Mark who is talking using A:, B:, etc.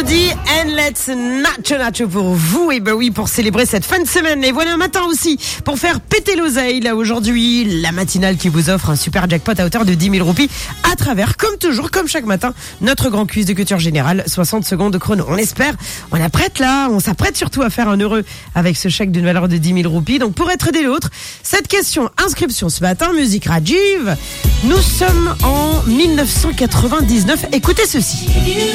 A: vendredi, and let's nacho pour vous. Et ben oui, pour célébrer cette fin de semaine. Et voilà un matin aussi, pour faire péter l'oseille. Là aujourd'hui, la matinale qui vous offre un super jackpot à hauteur de 10 000 roupies à travers, comme toujours, comme chaque matin, notre grand quiz de culture générale, 60 secondes de chrono. On espère, on s'apprête surtout à faire un heureux avec ce chèque d'une valeur de 10 000 roupies. Donc pour être aider l'autre, cette question, inscription ce matin, musique Rajiv. Nous sommes en 1999. Écoutez ceci.